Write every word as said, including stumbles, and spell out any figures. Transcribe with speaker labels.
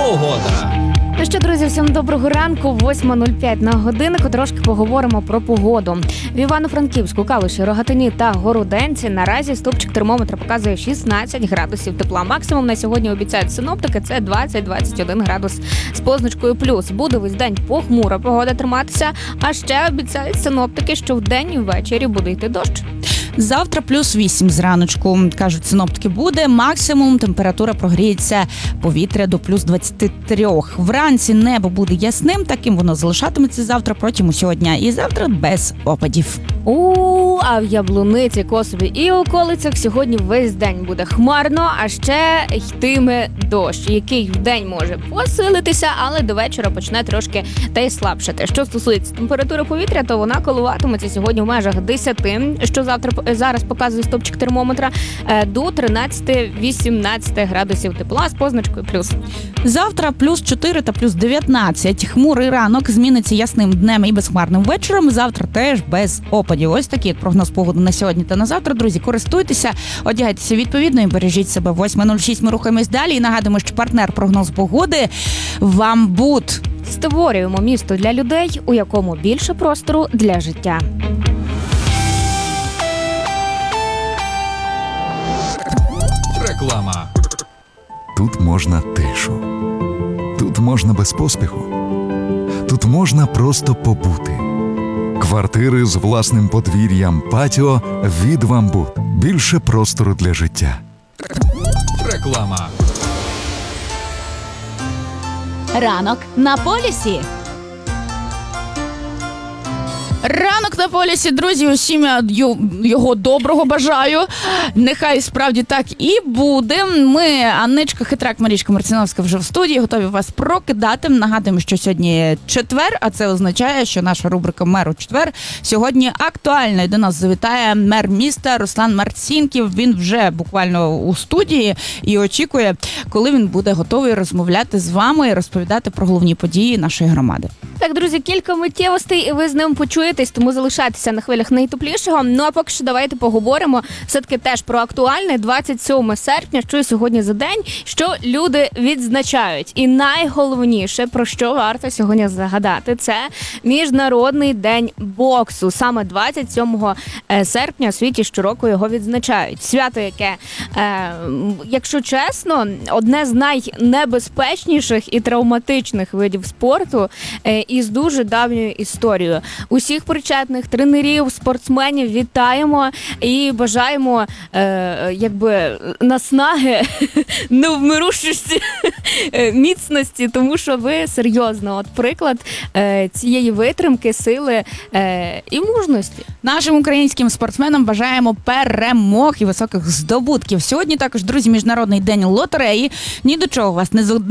Speaker 1: Погода.
Speaker 2: Ну що, друзі, всім доброго ранку. восьма нуль п'ять на годиннику. Трошки поговоримо про погоду. В Івано-Франківську, Калуші, Рогатині та Городенці наразі стопчик термометра показує шістнадцять градусів тепла. Максимум на сьогодні обіцяють синоптики – це двадцять - двадцять один градус з позначкою плюс. Буде весь день похмура погода триматися, а ще обіцяють синоптики, що вдень і ввечері буде йти дощ.
Speaker 3: Завтра плюс вісім зраночку, кажуть синоптики, буде. Максимум температура прогріється повітря до плюс двадцять три. Вранці небо буде ясним, таким воно залишатиметься завтра протягом усього дня. І завтра без опадів.
Speaker 2: У, а в Яблуниці, Косові і околицях сьогодні весь день буде хмарно, а ще йтиме дощ, який вдень може посилитися, але до вечора почне трошки та й слабшати. Що стосується температури повітря, то вона коливатиметься сьогодні в межах десяти, що завтра зараз показує стопчик термометра, до тринадцять - вісімнадцять градусів тепла з позначкою плюс.
Speaker 3: Завтра плюс чотири та плюс дев'ятнадцять. Хмурий ранок зміниться ясним днем і безхмарним вечором. Завтра теж без опадів. Ось такий прогноз погоди на сьогодні та на завтра. Друзі, користуйтеся, одягайтеся відповідно і бережіть себе. восьма нуль шість ми рухаємось далі. І нагадуємо, що партнер прогноз погоди «Вамбут».
Speaker 2: Створюємо місто для людей, у якому більше простору для життя.
Speaker 1: Реклама.
Speaker 4: Тут можна тишу. Тут можна без поспіху. Тут можна просто побути. Квартири з власним подвір'ям, патіо від «Вамбут». Більше простору для життя.
Speaker 1: Реклама.
Speaker 5: Ранок на полюсі.
Speaker 3: Ранок на полюсі, друзі, усім я його доброго бажаю. Нехай справді так і буде. Ми, Анничка Хитрак, Марічка Марціновська вже в студії, готові вас прокидати. Нагадуємо, що сьогодні четвер, а це означає, що наша рубрика «Мер у четвер» сьогодні актуальна. І до нас завітає мер міста Руслан Марцінків. Він вже буквально у студії і очікує, коли він буде готовий розмовляти з вами і розповідати про головні події нашої громади.
Speaker 2: Так, друзі, кілька миттєвостей, і ви з ним почуєтесь, тому залишайтеся на хвилях найтеплішого. Ну, а поки що давайте поговоримо все-таки теж про актуальне двадцять сьоме серпня, що сьогодні за день, що люди відзначають. І найголовніше, про що варто сьогодні загадати, це Міжнародний день боксу. Саме двадцять сьомого серпня у світі щороку його відзначають. Свято, яке, е, якщо чесно, одне з найнебезпечніших і травматичних видів спорту е, із дуже давньою історією. Усіх причетних тренерів, спортсменів вітаємо і бажаємо е, якби наснаги, невмирущості, міцності, тому що ви серйозно, от приклад е, цієї витримки, сили е, і мужності.
Speaker 3: Нашим українським спортсменам бажаємо перемог і високих здобутків. Сьогодні також, друзі, Міжнародний день лотереї. Ні до чого вас не